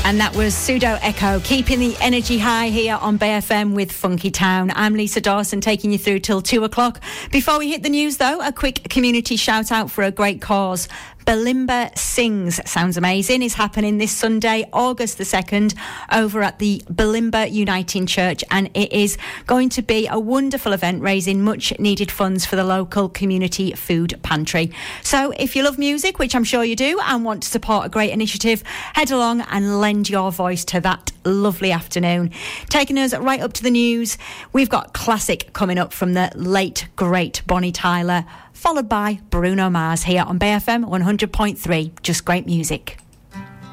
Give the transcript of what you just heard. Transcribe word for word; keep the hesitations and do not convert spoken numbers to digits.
And that was Pseudo Echo, keeping the energy high here on Bay F M with Funky Town. I'm Lisa Dawson, taking you through till two o'clock. Before we hit the news, though, a quick community shout out for a great cause. Balimba Sings, sounds amazing, is happening this Sunday, August the second, over at the Balimba Uniting Church, and it is going to be a wonderful event raising much needed funds for the local community food pantry. So if you love music, which I'm sure you do, and want to support a great initiative, head along and lend your voice to that lovely afternoon. Taking us right up to the news, we've got classic coming up from the late great Bonnie Tyler, followed by Bruno Mars here on Bay F M one hundred point three. Just great music.